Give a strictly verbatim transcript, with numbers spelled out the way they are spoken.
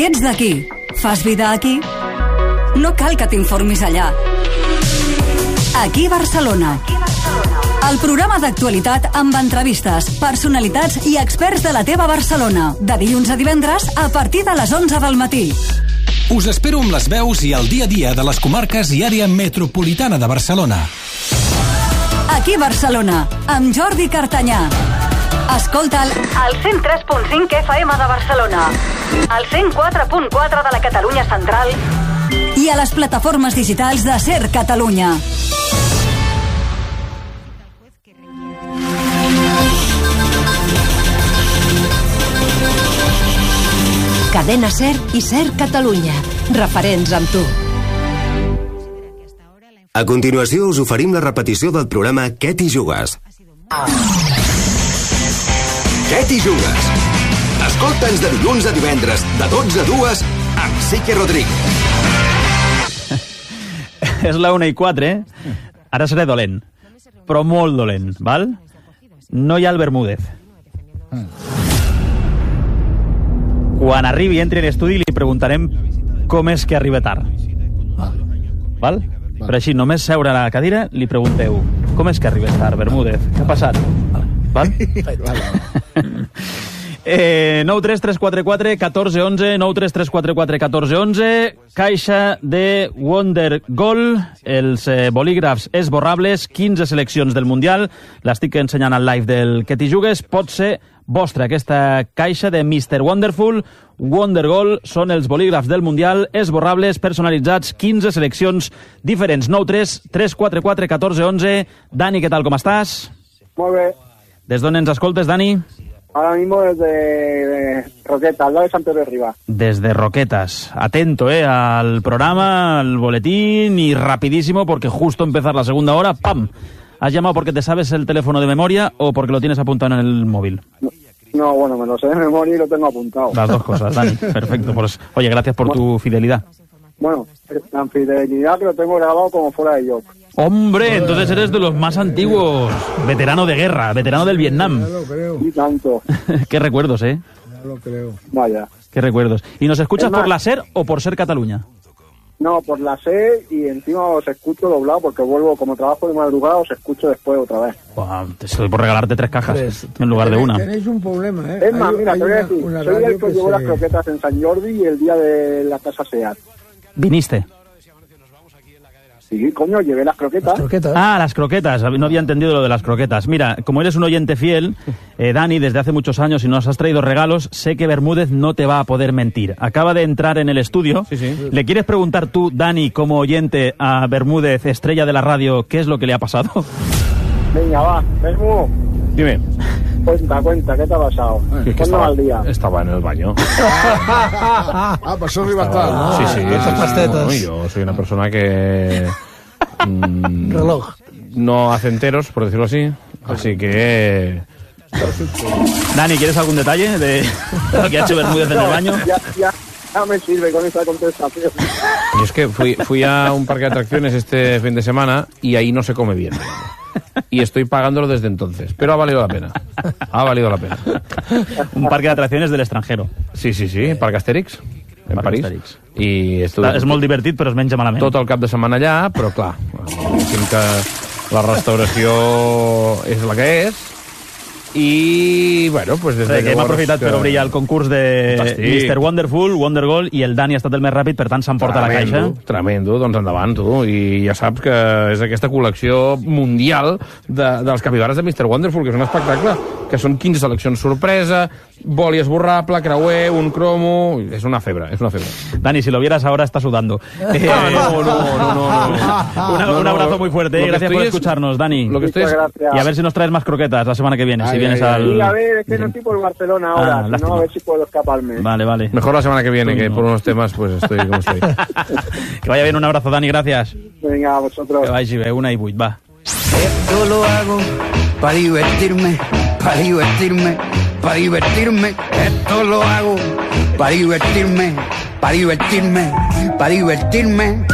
Si ets d'aquí, fas vida aquí, no cal que t'informis allà. Aquí Barcelona. El programa d'actualitat amb entrevistes, personalitats i experts de la teva Barcelona. De dilluns a divendres a partir de les onze del matí. Us espero amb les veus i el dia a dia de les comarques i àrea metropolitana de Barcelona. Aquí Barcelona, amb Jordi Cartanyà. Escolta'l al cent tres punt cinc F M de Barcelona, al cent quatre punt quatre de la Catalunya Central i a les plataformes digitals de Ser Catalunya. Cadena Ser i Ser Catalunya. Referents amb tu. A continuació us oferim la repetició del programa Què t'hi jugues? Què t'hi jugues? Escolta'ns de dilluns a divendres, de dotze a dues, amb Sique Rodríguez. És la una i quatre, eh? Ara seré dolent, però molt dolent, val? No hi ha el Bermúdez. Quan arribi i entri en l'estudi li preguntarem com és que arriba tard. Val? Però així, només seure a la cadira, li pregunteu com és que arribes tard, Bermúdez? Què ha passat? Val? eh, nou tres tres quatre quatre un quatre un un, nou tres tres quatre quatre un quatre un un, caixa de Wonder Goal, els eh, bolígrafs esborrables, quinze seleccions del Mundial, l'estic ensenyant al live del Que t'hi jugues, pot ser vostra aquesta caixa de mister Wonderful. Wonder Goal són els bolígrafs del Mundial esborrables, personalitzats, quinze seleccions diferents. Nou tres tres quatre quatre un quatre un un. Dani, què tal, com estàs? Molt bé. Des d'on ens escoltes, Dani? Ahora mismo desde de Roquetas, al lado de Sant Pere Riba. Desde Roquetas. Atento, eh, al programa, al boletín y rapidísimo porque justo empezar la segunda hora, ¡pam! ¿Has llamado porque te sabes el teléfono de memoria o porque lo tienes apuntado en el móvil? No, no, bueno, me lo sé de memoria y lo tengo apuntado. Las dos cosas, Dani. Perfecto. Pues, oye, gracias por bueno, tu fidelidad. Bueno, tan fidelidad que lo tengo grabado como fuera de yo. ¡Hombre! Entonces eres de los más antiguos. Veterano de guerra, veterano del Vietnam. Ya lo creo. Y tanto. Qué recuerdos, ¿eh? Ya lo creo. Vaya. Qué recuerdos. ¿Y nos escuchas más, por la SER o por Ser Cataluña? No, por la SER y encima os escucho doblado porque vuelvo, como trabajo de madrugada, os escucho después otra vez. Wow, te estoy por regalarte tres cajas pues, en lugar tenéis, de una. Tenéis un problema, ¿eh? Es más, hay, mira, te voy a decir, una, una soy el que, que llevó se... las croquetas en San Jordi y el día de la casa SEAT. ¿Viniste? Sí, coño, llevé las croquetas. Las croquetas. Ah, las croquetas. No había entendido lo de las croquetas. Mira, como eres un oyente fiel, eh, Dani, desde hace muchos años y nos has traído regalos, sé que Bermúdez no te va a poder mentir. Acaba de entrar en el estudio. Sí, sí. ¿Le quieres preguntar tú, Dani, como oyente, a Bermúdez, estrella de la radio, qué es lo que le ha pasado? Venga, va, Bermú. Dime. Cuenta, cuenta, ¿qué te ha pasado? Es que estaba, al día? estaba en el baño. ah, pasó arriba tal, ¿no? Sí, sí. Estas pastetas. No, yo soy una persona que... Mmm, reloj. No hace enteros, por decirlo así. Así que... Dani, ¿quieres algún detalle de lo que ha hecho Bermúdez en el baño? Ya, ya, ya me sirve con esta contestación. Y es que fui, fui a un parque de atracciones este fin de semana y ahí no se come bien. Y estoy pagándolo desde entonces. Pero ha valido la pena. Ha valido la pena. Un parque de atracciones del extranjero. Sí, sí, sí. Parc Astèrix. En Parc París. Astèrix. I estuve... És molt divertit, però es menja malament. Tot el cap de setmana allà, però clar, diguéssim que la restauració és la que és. I, bueno, pues des de sí, que hem aprofitat que... per obrir el concurs de Fantàstic. mister Wonderful, Wonder Goal, i el Dani ha estat el més ràpid, per tant s'emporta la caixa. Tremendo, doncs endavant, tu. I ja saps que és aquesta col·lecció mundial de, dels capibares de mister Wonderful, que és un espectacle, que són quinze seleccions sorpresa, boli esborrable, creuer, un cromo... És una febre, és una febre. Dani, si lo vieras ahora está sudando. Eh, no, no, no, no, no. Una, no, no. Un abrazo muy fuerte, eh. gracias por escucharnos, Dani. Lo que estoy es... Y a ver si nos traes más croquetas la semana que viene, ay, si vienes ay, al... Sí, a ver, es que no estoy por Barcelona ahora, ah, si no, a ver si puedo escaparme. Vale, vale. Mejor la semana que viene, que por unos temas pues estoy como estoy. Que vaya bien, un abrazo, Dani, gracias. Venga, a vosotros. Que vagi bé, una i vuit, va. Esto lo hago para divertirme, para divertirme, para divertirme. Esto lo hago para divertirme, para divertirme, para divertirme.